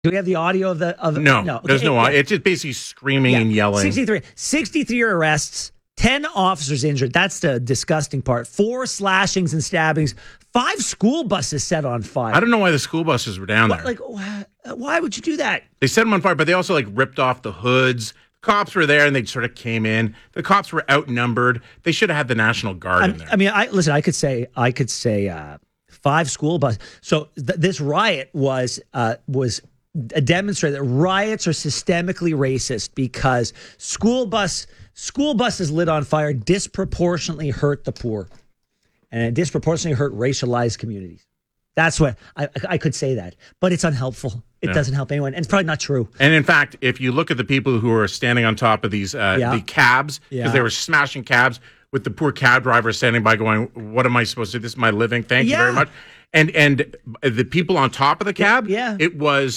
Do we have the audio of the? No, Okay, there's no audio. It's just basically screaming and yelling. 63 arrests, 10 officers injured. That's the disgusting part. 4 slashings and stabbings. 5 school buses set on fire. I don't know why the school buses were down there. Like, why would you do that? They set them on fire, but they also ripped off the hoods. Cops were there and they sort of came in. The cops were outnumbered. They should have had the National Guard in there. I mean, I could say 5 school buses. So this riot was demonstrated that riots are systemically racist because school buses lit on fire disproportionately hurt the poor, and it disproportionately hurt racialized communities. That's what I could say that, but it's unhelpful. It doesn't help anyone, and it's probably not true. And in fact, if you look at the people who are standing on top of these the cabs, because they were smashing cabs with the poor cab driver standing by going, "What am I supposed to do? This is my living. Thank you very much." And the people on top of the cab, it was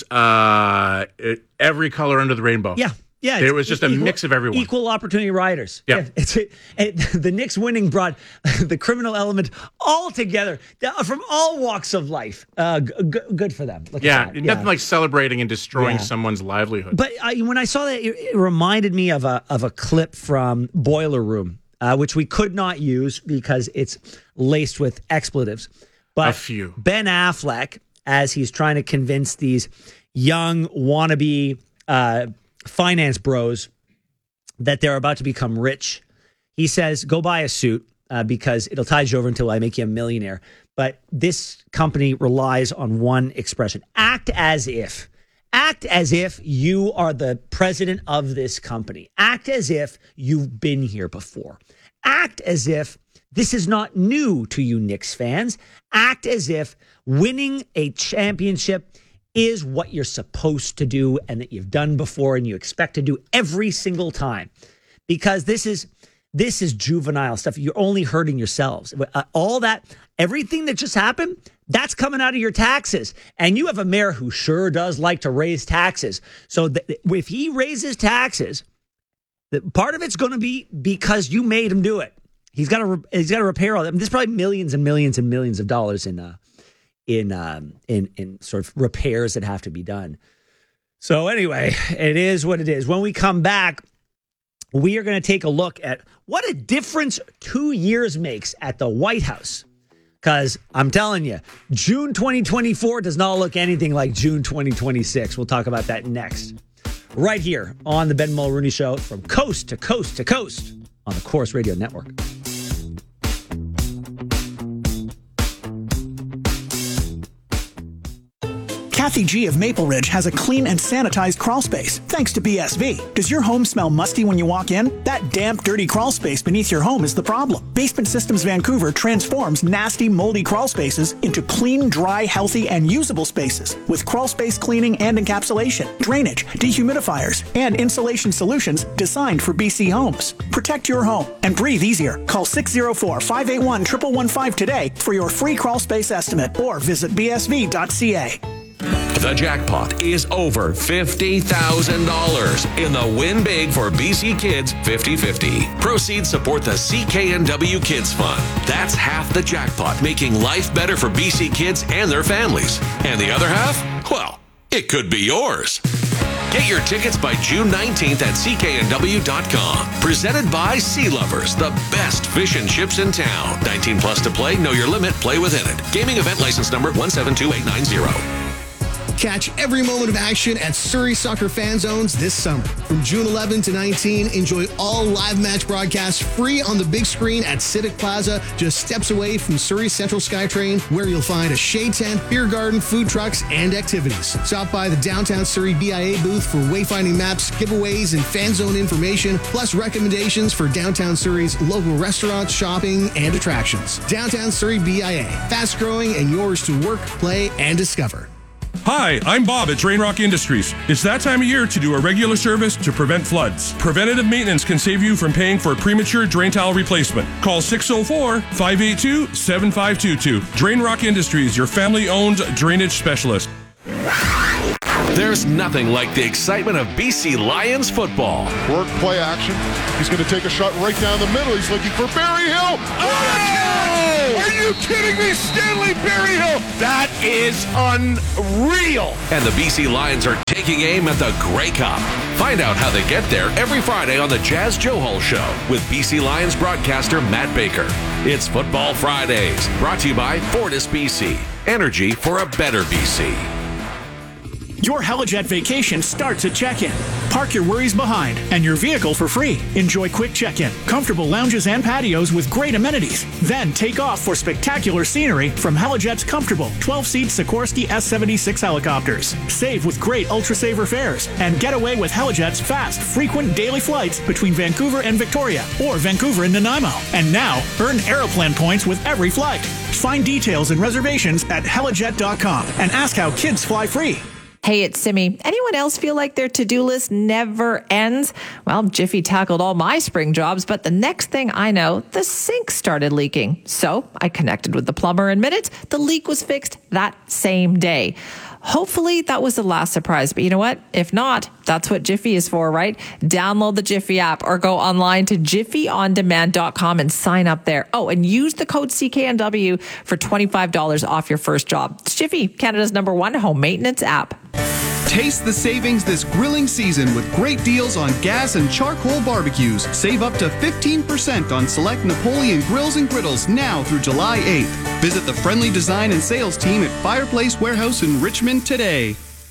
every color under the rainbow. Yeah, it was just a mix of everyone. Equal opportunity rioters. Yeah. The Knicks winning brought the criminal element all together from all walks of life. Good for them. Nothing like celebrating and destroying someone's livelihood. But when I saw that, it reminded me of a clip from Boiler Room, which we could not use because it's laced with expletives. But a few. Ben Affleck, as he's trying to convince these young wannabe finance bros that they're about to become rich, he says, go buy a suit because it'll tide you over until I make you a millionaire. But this company relies on one expression: act as if. Act as if you are the president of this company. Act as if you've been here before. Act as if this is not new to you Knicks fans. Act as if winning a championship is what you're supposed to do and that you've done before and you expect to do every single time. Because this is juvenile stuff. You're only hurting yourselves. All that, everything that just happened, that's coming out of your taxes. And you have a mayor who sure does like to raise taxes. So if he raises taxes, part of it's going to be because you made him do it. He's got to repair all that. I mean, there's probably millions and millions and millions of dollars in sort of repairs that have to be done. So anyway, it is what it is. When we come back, we are going to take a look at what a difference 2 years makes at the White House. Because I'm telling you, June 2024 does not look anything like June 2026. We'll talk about that next. Right here on the Ben Mulrooney Show, from coast to coast to coast on the Corus Radio Network. Kathy G of Maple Ridge has a clean and sanitized crawl space, thanks to BSV. Does your home smell musty when you walk in? That damp, dirty crawl space beneath your home is the problem. Basement Systems Vancouver transforms nasty, moldy crawl spaces into clean, dry, healthy, and usable spaces with crawl space cleaning and encapsulation, drainage, dehumidifiers, and insulation solutions designed for BC homes. Protect your home and breathe easier. Call 604-581-1115 today for your free crawl space estimate or visit bsv.ca. The jackpot is over $50,000 in the Win Big for BC Kids 50-50. Proceeds support the CKNW Kids Fund. That's half the jackpot, making life better for BC kids and their families. And the other half? Well, it could be yours. Get your tickets by June 19th at cknw.com. Presented by Sea Lovers, the best fish and chips in town. 19 plus to play, know your limit, play within it. Gaming event license number 172890. Catch every moment of action at Surrey Soccer Fan Zones this summer. From June 11 to 19, enjoy all live match broadcasts free on the big screen at Civic Plaza, just steps away from Surrey Central SkyTrain, where you'll find a shade tent, beer garden, food trucks, and activities. Stop by the Downtown Surrey BIA booth for wayfinding maps, giveaways, and fan zone information, plus recommendations for Downtown Surrey's local restaurants, shopping, and attractions. Downtown Surrey BIA, fast growing and yours to work, play, and discover. Hi, I'm Bob at Drain Rock Industries. It's that time of year to do a regular service to prevent floods. Preventative maintenance can save you from paying for a premature drain tile replacement. Call 604-582-7522. Drain Rock Industries, your family-owned drainage specialist. There's nothing like the excitement of BC Lions football. Work, play action. He's going to take a shot right down the middle. He's looking for Barry Hill. Oh! Are you kidding me? Stanley Berryhill. That is unreal. And the BC Lions are taking aim at the Grey Cup. Find out how they get there every Friday on the Jazz Joe Hall Show with BC Lions broadcaster Matt Baker. It's Football Fridays, brought to you by Fortis BC. Energy for a better BC. Your Helijet vacation starts at check-in. Park your worries behind and your vehicle for free. Enjoy quick check-in, comfortable lounges and patios with great amenities. Then take off for spectacular scenery from Helijet's comfortable 12-seat Sikorsky S-76 helicopters. Save with great ultra-saver fares and get away with Helijet's fast, frequent daily flights between Vancouver and Victoria or Vancouver and Nanaimo. And now, earn Aeroplan points with every flight. Find details and reservations at helijet.com and ask how kids fly free. Hey, it's Simi. Anyone else feel like their to-do list never ends? Well, Jiffy tackled all my spring jobs, but the next thing I know, the sink started leaking. So I connected with the plumber in minutes. The leak was fixed that same day. Hopefully that was the last surprise, but you know what? If not, that's what Jiffy is for, right? Download the Jiffy app or go online to jiffyondemand.com and sign up there. Oh, and use the code CKNW for $25 off your first job. It's Jiffy, Canada's #1 home maintenance app. Taste the savings this grilling season with great deals on gas and charcoal barbecues. Save up to 15% on select Napoleon grills and griddles now through July 8th. Visit the friendly design and sales team at Fireplace Warehouse in Richmond today.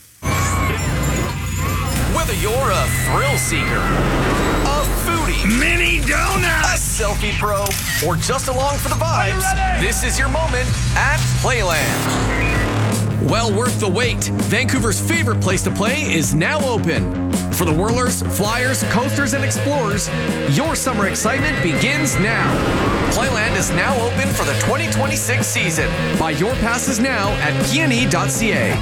Whether you're a thrill seeker, a foodie, Mini donut, a selfie pro, or just along for the vibes, this is your moment at Playland. Well worth the wait. Vancouver's favorite place to play is now open. For the whirlers, flyers, coasters, and explorers, your summer excitement begins now. Playland is now open for the 2026 season. Buy your passes now at peony.ca.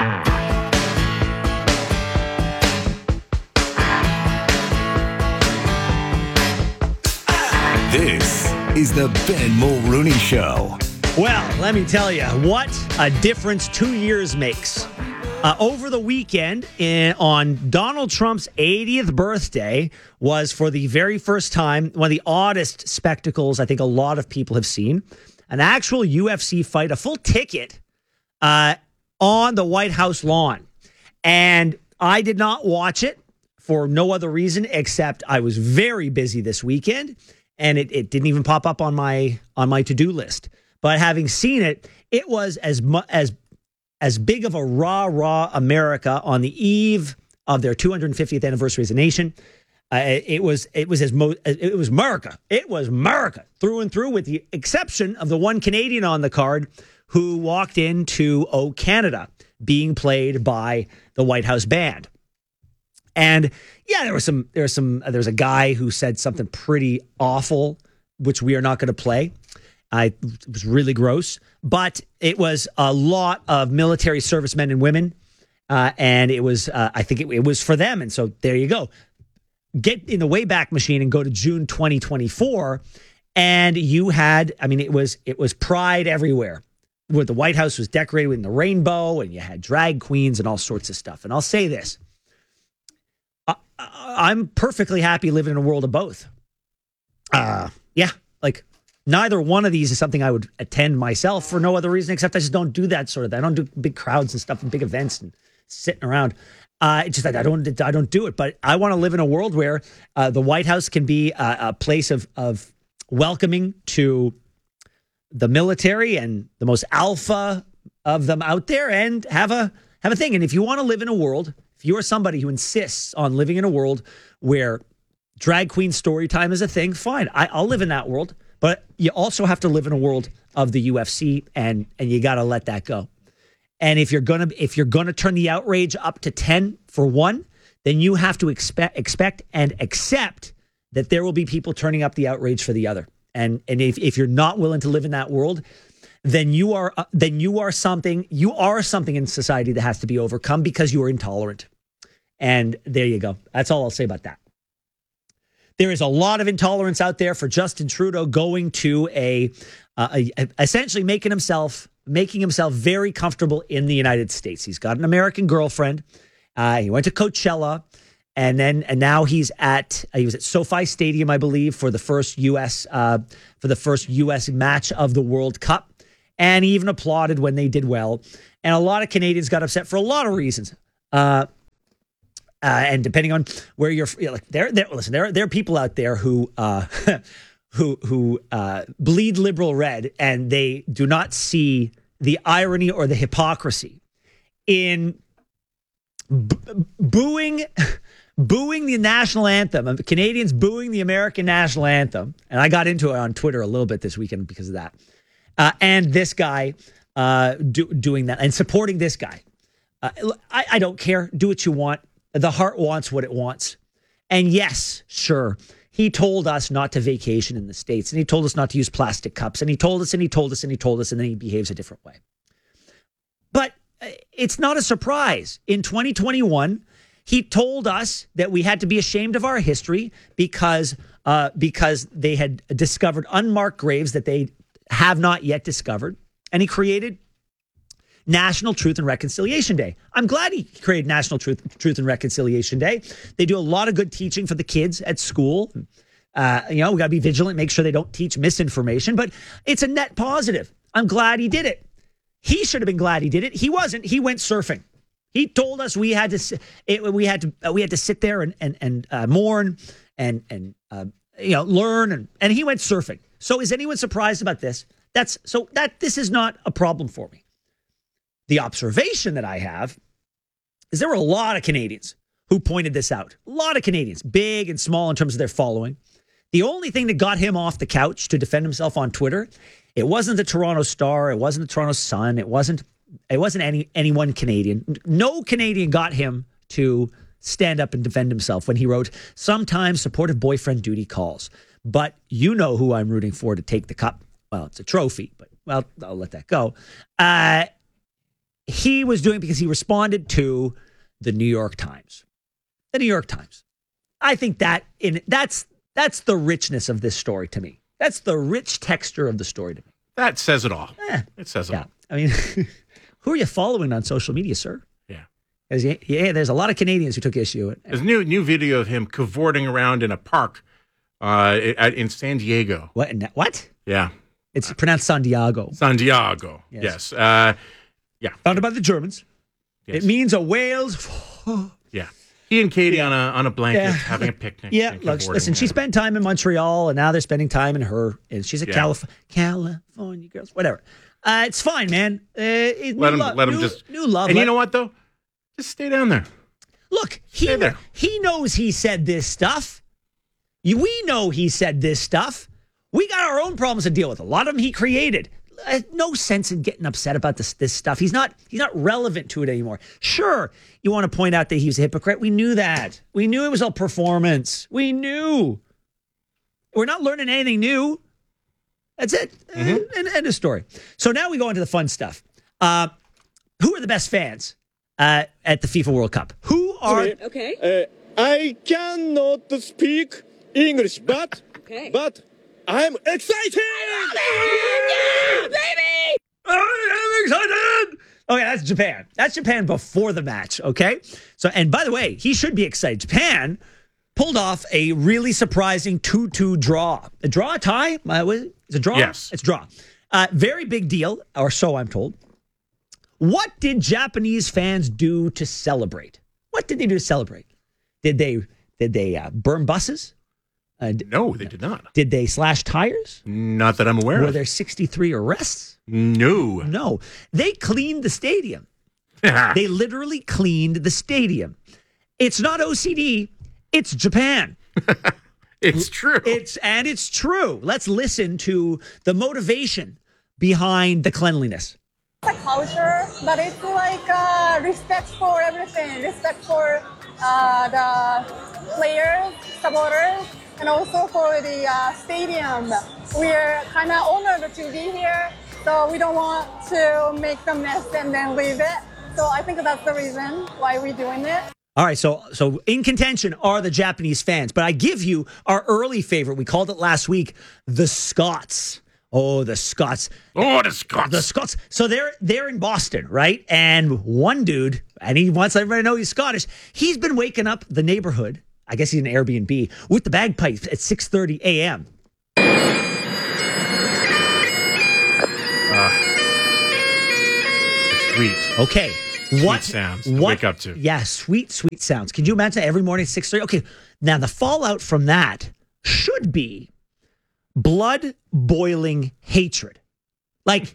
This is the Ben Mulrooney Show. Well, let me tell you, what a difference 2 years makes. Over the weekend, on Donald Trump's 80th birthday, was for the very first time one of the oddest spectacles I think a lot of people have seen. An actual UFC fight, a full ticket on the White House lawn. And I did not watch it for no other reason except I was very busy this weekend, and it didn't even pop up on my to-do list. But having seen it, it was as big of a rah America on the eve of their 250th anniversary as a nation. It was America. It was America through and through, with the exception of the one Canadian on the card who walked into "O Canada," being played by the White House band. And yeah, there was a guy who said something pretty awful, which we are not going to play. It was really gross, but it was a lot of military servicemen and women, and it was, I think it was for them. And so there you go. Get in the Wayback Machine and go to June 2024, and you had, it was pride everywhere. Where the White House was decorated in the rainbow, and you had drag queens and all sorts of stuff. And I'll say this, I'm perfectly happy living in a world of both. Neither one of these is something I would attend myself for no other reason except I just don't do that sort of thing. I don't do big crowds and stuff and big events and sitting around. I don't do it. But I want to live in a world where the White House can be a place of welcoming to the military and the most alpha of them out there, and have a thing. And if you want to live in a world, if you are somebody who insists on living in a world where drag queen story time is a thing, fine. I'll live in that world. But you also have to live in a world of the UFC, and you got to let that go. And if you're gonna turn the outrage up to 10 for one, then you have to expect and accept that there will be people turning up the outrage for the other. And if you're not willing to live in that world, then you are something in society that has to be overcome because you are intolerant. And there you go. That's all I'll say about that. There is a lot of intolerance out there for Justin Trudeau going to essentially making himself very comfortable in the United States. He's got an American girlfriend. He went to Coachella, And now he was at SoFi Stadium, I believe, for the first U.S. match of the World Cup. And he even applauded when they did well. And a lot of Canadians got upset for a lot of reasons. And depending on where you're, there are people out there who who bleed liberal red, and they do not see the irony or the hypocrisy in booing the national anthem, Canadians booing the American national anthem. And I got into it on Twitter a little bit this weekend because of that. And this guy doing that and supporting this guy. I don't care. Do what you want. The heart wants what it wants. And yes, sure, he told us not to vacation in the States, and he told us not to use plastic cups, and he told us, and he told us, and he told us, and then he behaves a different way. But it's not a surprise. In 2021, he told us that we had to be ashamed of our history because they had discovered unmarked graves that they have not yet discovered, and he created National Truth and Reconciliation Day. I'm glad he created National Truth and Reconciliation Day. They do a lot of good teaching for the kids at school. We got to be vigilant, make sure they don't teach misinformation, but it's a net positive. I'm glad he did it. He should have been glad he did it. He wasn't. He went surfing. He told us we had to sit there and mourn and learn, and he went surfing. So is anyone surprised about this? This is not a problem for me. The observation that I have is there were a lot of Canadians who pointed this out. A lot of Canadians, big and small in terms of their following. The only thing that got him off the couch to defend himself on Twitter, it wasn't the Toronto Star, it wasn't the Toronto Sun, it wasn't any one Canadian. No Canadian got him to stand up and defend himself when he wrote, "Sometimes supportive boyfriend duty calls, but you know who I'm rooting for to take the cup." Well, it's a trophy, but I'll let that go. He was doing it because he responded to the New York Times. The New York Times. I think that's the richness of this story to me. That's the rich texture of the story to me. That says it all. It says it all. I mean, who are you following on social media, sir? Yeah. There's a lot of Canadians who took issue. There's a new video of him cavorting around in a park in San Diego. What? Yeah. It's pronounced Santiago. Santiago. Yes. Yeah. Founded by the Germans. Yes. It means a whale's. Yeah. He and Katie on a blanket having a picnic. Yeah. Look, listen, she spent time in Montreal, and now they're spending time in and she's a California girl. Whatever. It's fine, man. Let him just new love. And you know what though? Just stay down there. Look, he knows he said this stuff. We know he said this stuff. We got our own problems to deal with. A lot of them he created. No sense in getting upset about this stuff. He's not relevant to it anymore. Sure, you want to point out that he was a hypocrite. We knew that. We knew it was all performance. We knew. We're not learning anything new. That's it. End of story. So now we go into the fun stuff. Who are the best fans at the FIFA World Cup? Who are... Okay. I cannot speak English, but I'm excited! Yeah, baby! I'm excited! Okay, that's Japan. That's Japan before the match, okay? So, and by the way, he should be excited. Japan pulled off a really surprising 2-2 draw. A draw, a tie? It's a draw? Yes. It's a draw. Very big deal, or so I'm told. What did Japanese fans do to celebrate? What did they do to celebrate? Did they burn buses? No, they did not. Did they slash tires? Not that I'm aware of. Were there 63 arrests? No. They cleaned the stadium. They literally cleaned the stadium. It's not OCD. It's Japan. It's true. It's true. Let's listen to the motivation behind the cleanliness. It's a culture, but it's like respect for everything. Respect for the players, supporters, and also for the stadium. We're kind of honored to be here, so we don't want to make the mess and then leave it. So I think that's the reason why we're doing it. All right, so in contention are the Japanese fans, but I give you our early favorite. We called it last week, the Scots. Oh, the Scots. Oh, the Scots. The Scots. So they're in Boston, right? And one dude, and he wants everybody to know he's Scottish. He's been waking up the neighborhood, I guess he's in an Airbnb, with the bagpipes at 6:30 a.m. Sweet. Okay. What sweet sounds to wake up to. Yeah, sweet sounds. Can you imagine every morning at 6:30? Okay. Now the fallout from that should be blood boiling hatred. Like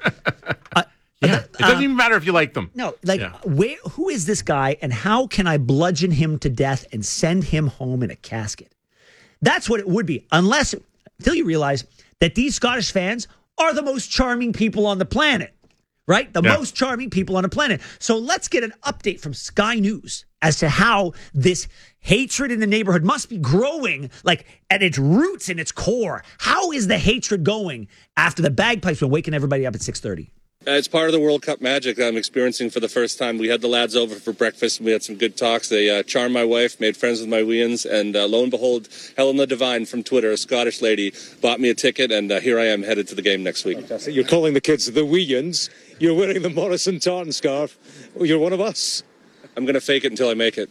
it doesn't even matter if you like them. No, who is this guy and how can I bludgeon him to death and send him home in a casket? That's what it would be. Until you realize that these Scottish fans are the most charming people on the planet. Right? The most charming people on the planet. So let's get an update from Sky News as to how this hatred in the neighborhood must be growing, like at its roots and its core. How is the hatred going after the bagpipes were waking everybody up at 6:30? It's part of the World Cup magic I'm experiencing for the first time. We had the lads over for breakfast, and we had some good talks. They charmed my wife, made friends with my weans, and lo and behold, Helena Devine from Twitter, a Scottish lady, bought me a ticket, and here I am headed to the game next week. Fantastic. You're calling the kids the weans. You're wearing the Morrison tartan scarf. You're one of us. I'm going to fake it until I make it.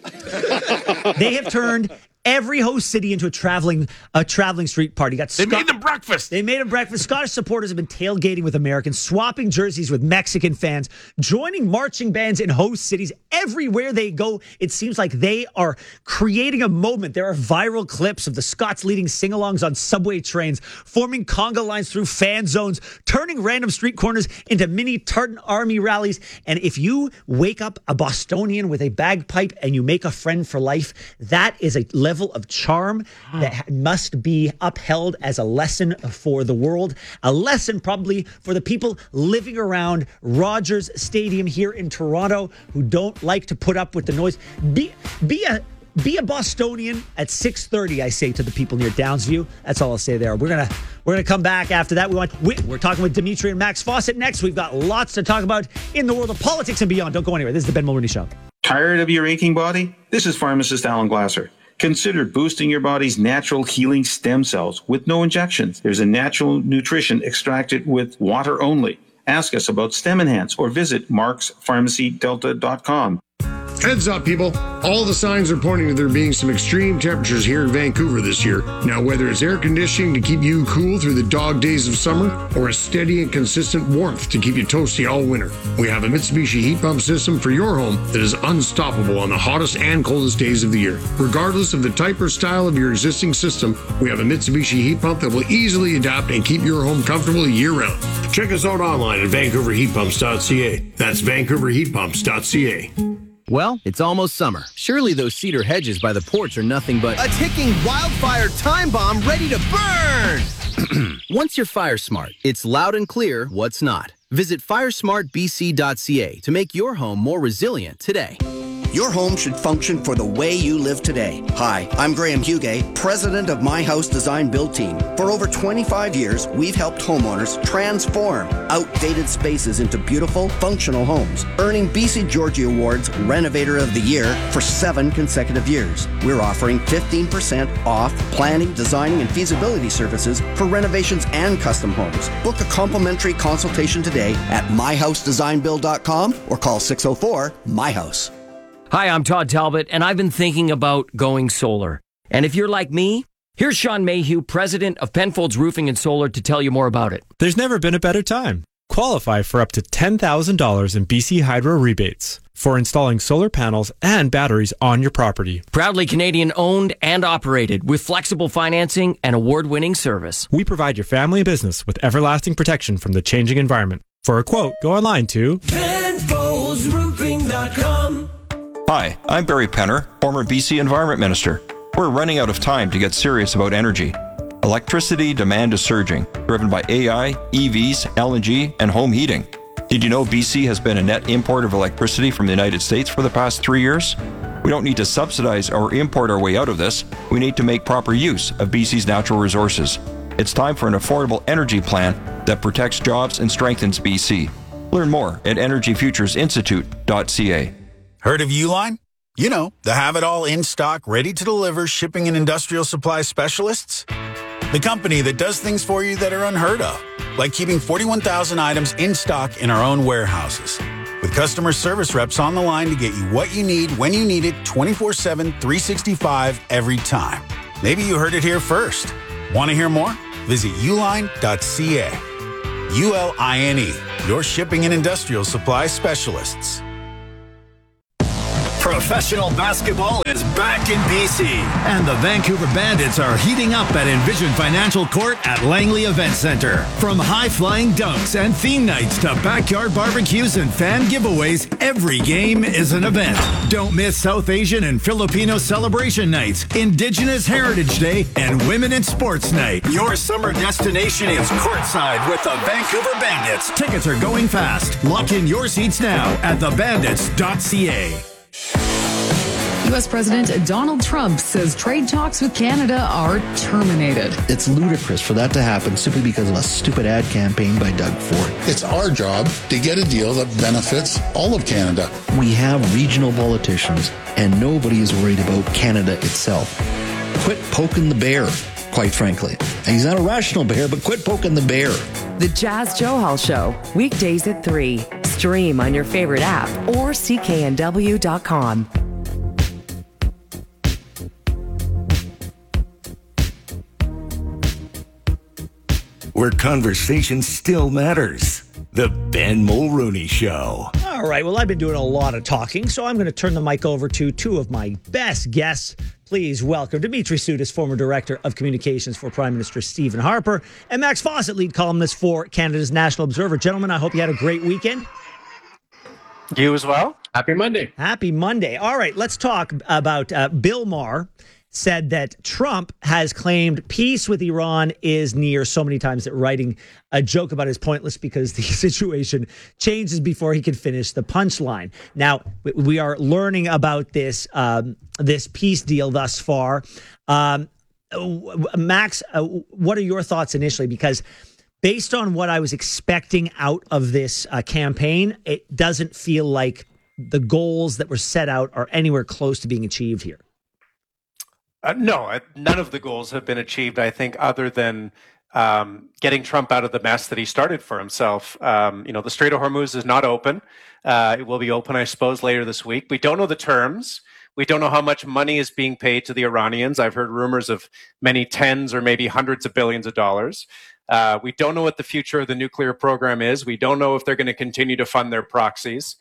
They have turned every host city into a traveling street party. They made them breakfast. They made them breakfast. Scottish supporters have been tailgating with Americans, swapping jerseys with Mexican fans, joining marching bands in host cities. Everywhere they go, it seems like they are creating a moment. There are viral clips of the Scots leading sing-alongs on subway trains, forming conga lines through fan zones, turning random street corners into mini tartan army rallies. And if you wake up a Bostonian with a bagpipe and you make a friend for life, that is a level of charm that must be upheld as a lesson for the world, a lesson probably for the people living around Rogers Stadium here in Toronto who don't like to put up with the noise. Be a Bostonian at 6:30, I say to the people near Downsview. That's all I'll say there. We're gonna come back after that. We're talking with Dimitri and Max Fawcett next. We've got lots to talk about in the world of politics and beyond. Don't go anywhere. This is the Ben Mulroney Show. Tired of your aching body? This is pharmacist Alan Glasser. Consider boosting your body's natural healing stem cells with no injections. There's a natural nutrition extracted with water only. Ask us about Stem Enhance or visit markspharmacydelta.com. Heads up, people. All the signs are pointing to there being some extreme temperatures here in Vancouver this year. Now, whether it's air conditioning to keep you cool through the dog days of summer or a steady and consistent warmth to keep you toasty all winter, we have a Mitsubishi heat pump system for your home that is unstoppable on the hottest and coldest days of the year. Regardless of the type or style of your existing system, we have a Mitsubishi heat pump that will easily adapt and keep your home comfortable year-round. Check us out online at vancouverheatpumps.ca. That's vancouverheatpumps.ca. Well, it's almost summer. Surely those cedar hedges by the porch are nothing but a ticking wildfire time bomb ready to burn! Once you're fire smart, it's loud and clear what's not. Visit firesmartbc.ca to make your home more resilient today. Your home should function for the way you live today. Hi, I'm Graham Hugay, president of My House Design Build Team. For over 25 years, we've helped homeowners transform outdated spaces into beautiful, functional homes, earning BC Georgie Awards Renovator of the Year for 7 consecutive years. We're offering 15% off planning, designing, and feasibility services for renovations and custom homes. Book a complimentary consultation today at myhousedesignbuild.com or call 604-MY-HOUSE. Hi, I'm Todd Talbot, and I've been thinking about going solar. And if you're like me, here's Sean Mayhew, president of Penfolds Roofing and Solar, to tell you more about it. There's never been a better time. Qualify for up to $10,000 in BC Hydro rebates for installing solar panels and batteries on your property. Proudly Canadian owned and operated with flexible financing and award-winning service. We provide your family and business with everlasting protection from the changing environment. For a quote, go online to PenfoldsRoofing.com. Hi, I'm Barry Penner, former BC Environment Minister. We're running out of time to get serious about energy. Electricity demand is surging, driven by AI, EVs, LNG, and home heating. Did you know BC has been a net importer of electricity from the United States for the past 3 years? We don't need to subsidize or import our way out of this. We need to make proper use of BC's natural resources. It's time for an affordable energy plan that protects jobs and strengthens BC. Learn more at energyfuturesinstitute.ca. Heard of Uline? You know, the have-it-all in-stock, ready-to-deliver shipping and industrial supply specialists? The company that does things for you that are unheard of. like keeping 41,000 items in stock in our own warehouses. With customer service reps on the line to get you what you need when you need it 24/7, 365 every time. Maybe you heard it here first. Want to hear more? Visit uline.ca. ULINE, your shipping and industrial supply specialists. Professional basketball is back in BC, and the Vancouver Bandits are heating up at Envision Financial Court at Langley Event Center. From high-flying dunks and theme nights to backyard barbecues and fan giveaways, every game is an event. Don't miss South Asian and Filipino celebration nights, Indigenous Heritage Day, and Women in Sports Night. Your summer destination is courtside with the Vancouver Bandits. Tickets are going fast. Lock in your seats now at thebandits.ca. U.S. President Donald Trump says trade talks with Canada are terminated. It's ludicrous for that to happen simply because of a stupid ad campaign by Doug Ford. It's our job to get a deal that benefits all of Canada. We have regional politicians, and nobody is worried about Canada itself. Quit poking the bear, quite frankly. He's not a rational bear, but quit poking the bear. The Jazz Johal Show, weekdays at 3. Stream on your favorite app or cknw.com. Where conversation still matters. The Ben Mulrooney Show. All right. Well, I've been doing a lot of talking, so I'm going to turn the mic over to two of my best guests. Please welcome Dimitri Soudis, former Director of Communications for Prime Minister Stephen Harper, and Max Fawcett, lead columnist for Canada's National Observer. Gentlemen, I hope you had a great weekend. You as well. Happy Monday. Happy Monday. All right, let's talk about Bill Maher said that Trump has claimed peace with Iran is near so many times that writing a joke about it is pointless because the situation changes before he can finish the punchline. Now, we are learning about this this peace deal thus far. Max, what are your thoughts initially? Because based on what I was expecting out of this campaign, it doesn't feel like the goals that were set out are anywhere close to being achieved here. No, none of the goals have been achieved, I think, other than getting Trump out of the mess that he started for himself. The Strait of Hormuz is not open. It will be open, I suppose, later this week. We don't know the terms. We don't know how much money is being paid to the Iranians. I've heard rumors of many tens or maybe hundreds of billions of dollars. We don't know what the future of the nuclear program is. We don't know if they're going to continue to fund their proxies.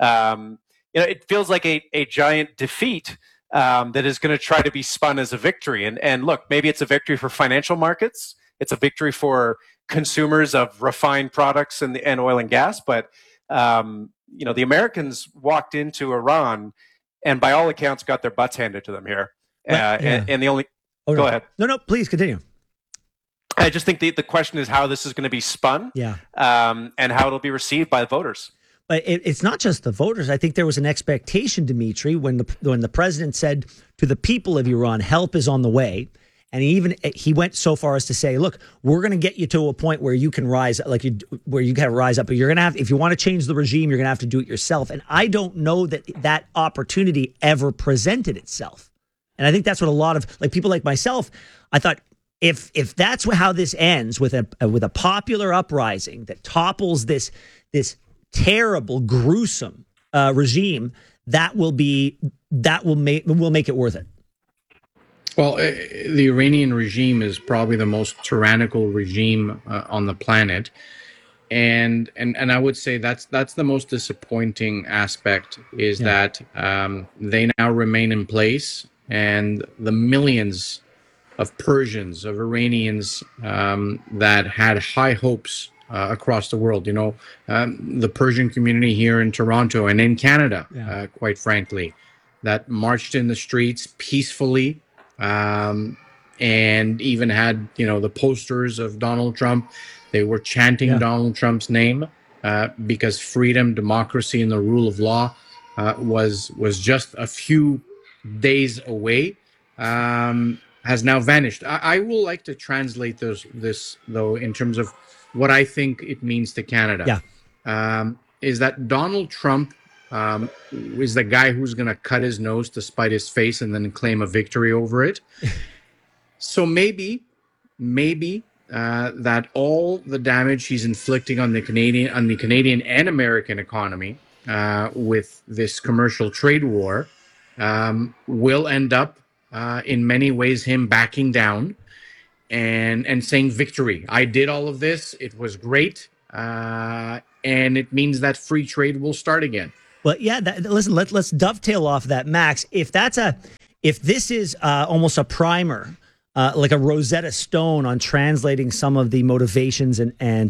It feels like a giant defeat that is going to try to be spun as a victory. And look, maybe it's a victory for financial markets. It's a victory for consumers of refined products and oil and gas. But, the Americans walked into Iran and by all accounts got their butts handed to them here. And the only... Go ahead. No, please continue. I just think the question is how this is going to be spun and how it'll be received by the voters. But it's not just the voters. I think there was an expectation, Dimitri, when the president said to the people of Iran, help is on the way. And he went so far as to say, look, we're going to get you to a point where you can rise, where you can rise up. But you're going to have, if you want to change the regime, you're going to have to do it yourself. And I don't know that opportunity ever presented itself. And I think that's what a lot of people like myself, I thought, if that's how this ends with a popular uprising that topples this terrible, gruesome regime, will make it worth it. Well, the Iranian regime is probably the most tyrannical regime on the planet, and I would say that's the most disappointing aspect is that they now remain in place, and the millions of Persians, of Iranians that had high hopes across the world. The Persian community here in Toronto and in Canada, quite frankly, that marched in the streets peacefully and even had, the posters of Donald Trump. They were chanting Donald Trump's name because freedom, democracy, and the rule of law was just a few days away. Has now vanished. I will like to translate this though in terms of what I think it means to Canada. Is that Donald Trump is the guy who's going to cut his nose to spite his face and then claim a victory over it. So maybe that all the damage he's inflicting on the Canadian and American economy with this commercial trade war will end up in many ways him backing down and saying victory. I did all of this. It was great. And it means that free trade will start again. Well, yeah. Listen, let's dovetail off that, Max. If this is almost a primer, like a Rosetta Stone on translating some of the motivations and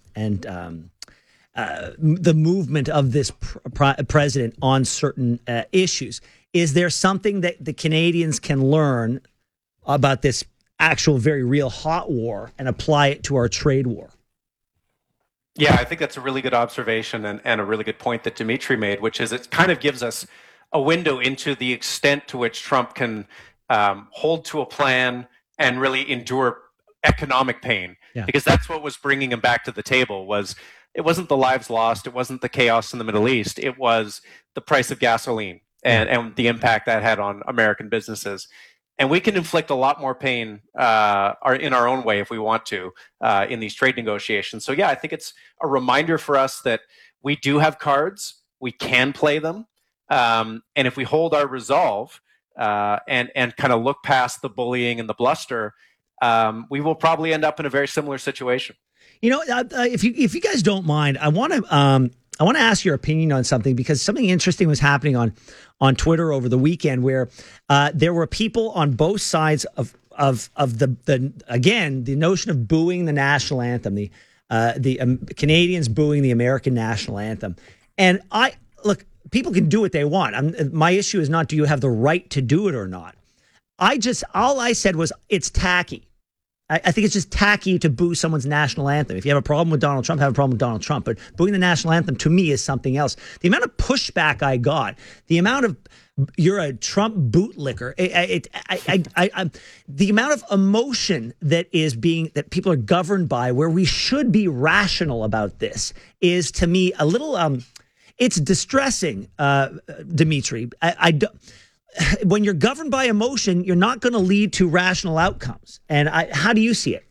the movement of this president on certain issues, is there something that the Canadians can learn about this actual, very real hot war and apply it to our trade war? Yeah, I think that's a really good observation and a really good point that Dimitri made, which is it kind of gives us a window into the extent to which Trump can hold to a plan and really endure economic pain. Yeah. Because that's what was bringing him back to the table. It wasn't the lives lost, it wasn't the chaos in the Middle East, it was the price of gasoline and the impact that had on American businesses. And we can inflict a lot more pain in our own way if we want to in these trade negotiations. So, yeah, I think it's a reminder for us that we do have cards. We can play them. And if we hold our resolve and kind of look past the bullying and the bluster, we will probably end up in a very similar situation. You know, if you guys don't mind, I want to ask your opinion on something, because something interesting was happening on Twitter over the weekend, where there were people on both sides of the notion of booing the national anthem, the Canadians booing the American national anthem. And people can do what they want. My issue is not, do you have the right to do it or not? All I said was, it's tacky. I think it's just tacky to boo someone's national anthem. If you have a problem with Donald Trump, have a problem with Donald Trump. But booing the national anthem, to me, is something else. The amount of pushback I got, the amount of you're a Trump bootlicker, the amount of emotion that people are governed by, where we should be rational about this, is, to me, a little. It's distressing, Dimitri. When you're governed by emotion, you're not going to lead to rational outcomes. And how do you see it?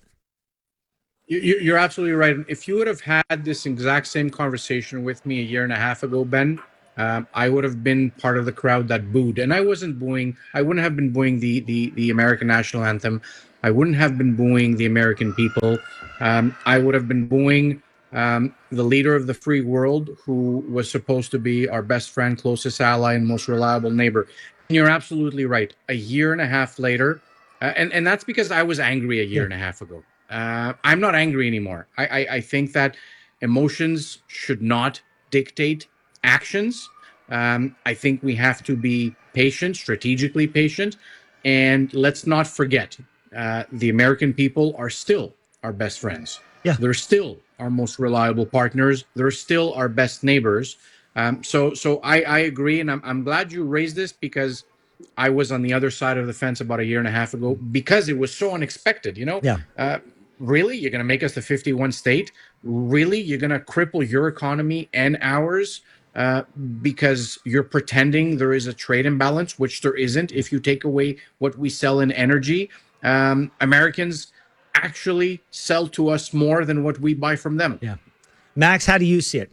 You're absolutely right. If you would have had this exact same conversation with me a year and a half ago, Ben, I would have been part of the crowd that booed. And I wouldn't have been booing the American national anthem. I wouldn't have been booing the American people. I would have been booing the leader of the free world, who was supposed to be our best friend, closest ally, and most reliable neighbor. And you're absolutely right. A year and a half later, and that's because I was angry a year and a half ago. I'm not angry anymore. I think that emotions should not dictate actions. I think we have to be patient, strategically patient. And let's not forget, the American people are still our best friends. Yeah. They're still our most reliable partners. They're still our best neighbors. So I agree, and I'm glad you raised this, because I was on the other side of the fence about a year and a half ago, because it was so unexpected. Yeah. Really, you're going to make us the 51 state? Really, you're going to cripple your economy and ours because you're pretending there is a trade imbalance, which there isn't. If you take away what we sell in energy, Americans actually sell to us more than what we buy from them. Yeah. Max, how do you see it?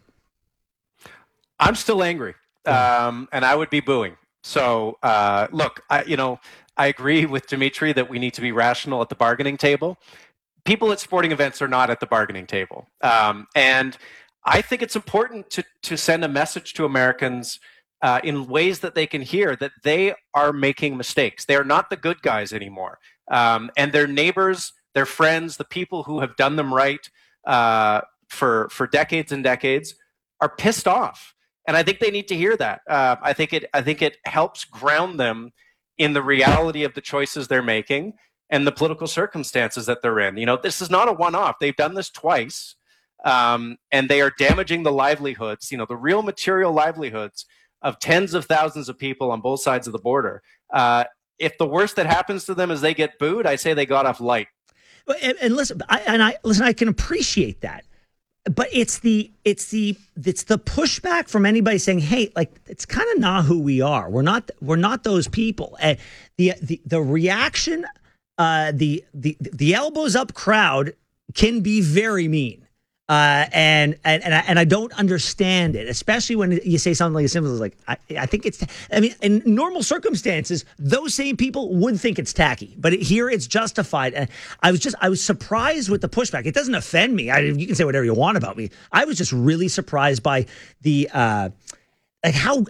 I'm still angry, and I would be booing. So, look, I agree with Dimitri that we need to be rational at the bargaining table. People at sporting events are not at the bargaining table. And I think it's important to send a message to Americans in ways that they can hear that they are making mistakes. They are not the good guys anymore. And their neighbors, their friends, the people who have done them right for decades and decades are pissed off. And I think they need to hear that. I think it helps ground them in the reality of the choices they're making and the political circumstances that they're in. This is not a one-off. They've done this twice, and they are damaging the livelihoods, the real material livelihoods of tens of thousands of people on both sides of the border. If the worst that happens to them is they get booed, I say they got off light. And listen, I can appreciate that. But it's the pushback from anybody saying, "Hey, it's kind of not who we are. We're not those people." The reaction, the elbows up crowd can be very mean. And I don't understand it, especially when you say something like as simple as like, I think it's, I mean, in normal circumstances, those same people would think it's tacky, but here it's justified. And I was surprised with the pushback. It doesn't offend me. You can say whatever you want about me. I was just really surprised by the, like how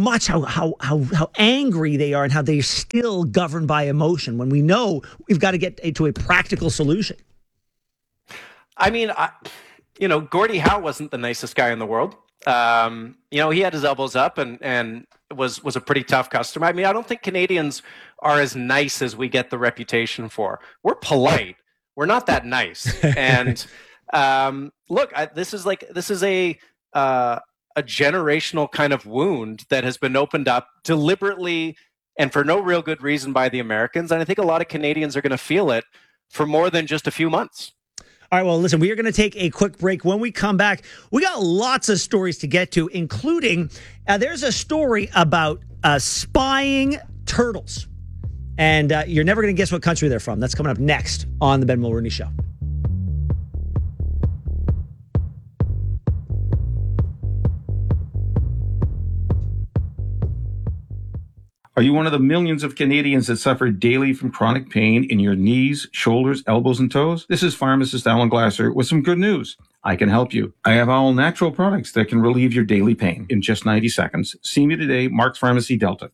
angry they are and how they're still governed by emotion when we know we've got to get to a practical solution. I mean, Gordie Howe wasn't the nicest guy in the world. He had his elbows up and was a pretty tough customer. I mean, I don't think Canadians are as nice as we get the reputation for. We're polite. We're not that nice. And look, this is a generational kind of wound that has been opened up deliberately and for no real good reason by the Americans. And I think a lot of Canadians are going to feel it for more than just a few months. All right, well, listen, we are going to take a quick break. When we come back, we got lots of stories to get to, including there's a story about spying turtles. And you're never going to guess what country they're from. That's coming up next on The Ben Mulroney Show. Are you one of the millions of Canadians that suffer daily from chronic pain in your knees, shoulders, elbows, and toes? This is pharmacist Alan Glasser with some good news. I can help you. I have all natural products that can relieve your daily pain in just 90 seconds. See me today, Mark's Pharmacy, Delta.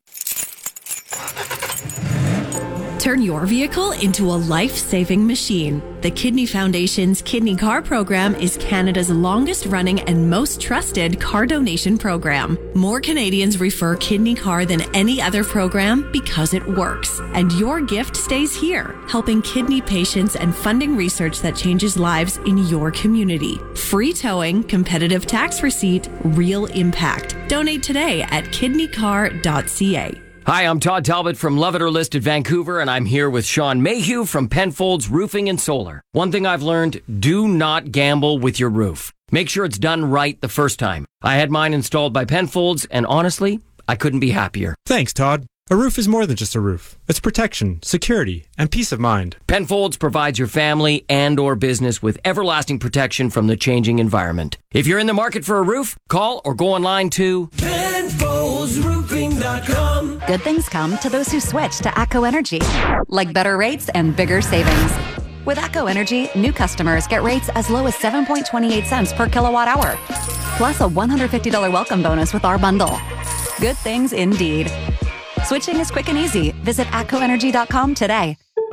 Turn your vehicle into a life-saving machine. The Kidney Foundation's Kidney Car program is Canada's longest-running and most trusted car donation program. More Canadians refer Kidney Car than any other program because it works. And your gift stays here, helping kidney patients and funding research that changes lives in your community. Free towing, competitive tax receipt, real impact. Donate today at kidneycar.ca. Hi, I'm Todd Talbot from Love It or Listed Vancouver, and I'm here with Sean Mayhew from Penfolds Roofing and Solar. One thing I've learned, do not gamble with your roof. Make sure it's done right the first time. I had mine installed by Penfolds, and honestly, I couldn't be happier. Thanks, Todd. A roof is more than just a roof. It's protection, security, and peace of mind. Penfolds provides your family and or business with everlasting protection from the changing environment. If you're in the market for a roof, call or go online to PenfoldsRoofing.com. Good things come to those who switch to ATCO Energy, like better rates and bigger savings. With ATCO Energy, new customers get rates as low as 7.28 cents per kilowatt hour, plus a $150 welcome bonus with our bundle. Good things indeed. Switching is quick and easy. Visit atcoenergy.com today.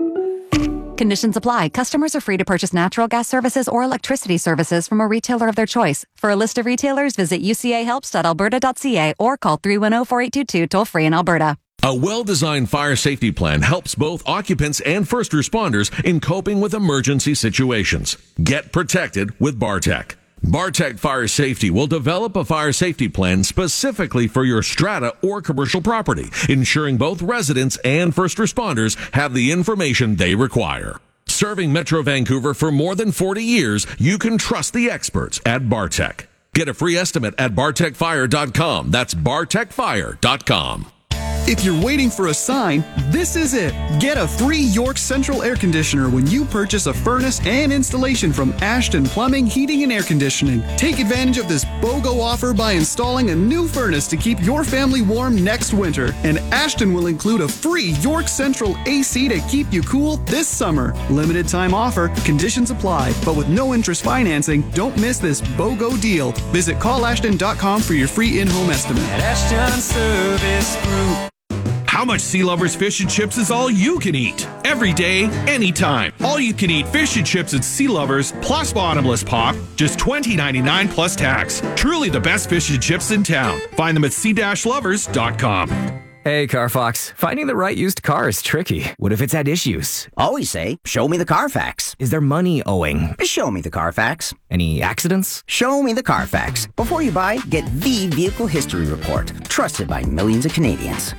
Conditions apply. Customers are free to purchase natural gas services or electricity services from a retailer of their choice. For a list of retailers, visit ucahelps.alberta.ca or call 310-4822 toll-free in Alberta. A well-designed fire safety plan helps both occupants and first responders in coping with emergency situations. Get protected with Bartec. Bartec Fire Safety will develop a fire safety plan specifically for your strata or commercial property, ensuring both residents and first responders have the information they require. Serving Metro Vancouver for more than 40 years, you can trust the experts at Bartec. Get a free estimate at bartecfire.com. That's bartecfire.com. If you're waiting for a sign, this is it. Get a free York Central air conditioner when you purchase a furnace and installation from Ashton Plumbing, Heating, and Air Conditioning. Take advantage of this BOGO offer by installing a new furnace to keep your family warm next winter. And Ashton will include a free York Central AC to keep you cool this summer. Limited time offer, conditions apply, but with no interest financing, don't miss this BOGO deal. Visit callashton.com for your free in-home estimate. At Ashton Service Group. How much Sea Lovers fish and chips is all you can eat? Every day, anytime. All you can eat fish and chips at Sea Lovers plus bottomless pop, just $20.99 plus tax. Truly the best fish and chips in town. Find them at sea-lovers.com. Hey, Carfox. Finding the right used car is tricky. What if it's had issues? Always say, show me the Carfax. Is there money owing? Show me the Carfax. Any accidents? Show me the Carfax. Before you buy, get the Vehicle History Report. Trusted by millions of Canadians.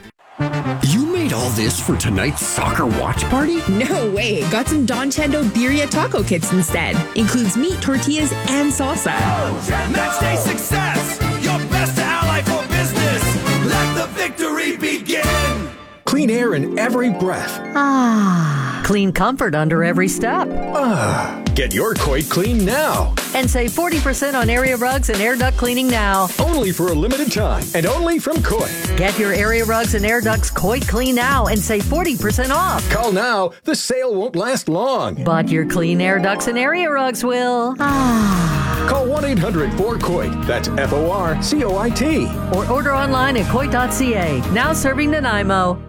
You made all this for tonight's soccer watch party? No way. Got some Don Chendo Birria taco kits instead. Includes meat, tortillas, and salsa. Match day success. Your best ally for business. Let the victory begin. Clean air in every breath. Ah. Clean comfort under every step. Ah. Get your Coit clean now. And save 40% on area rugs and air duct cleaning now. Only for a limited time and only from Coit. Get your area rugs and air ducts Coit clean now and save 40% off. Call now. The sale won't last long. But your clean air ducts and area rugs will. Call 1-800-4COIT. That's FORCOIT. Or order online at Coit.ca. Now serving Nanaimo.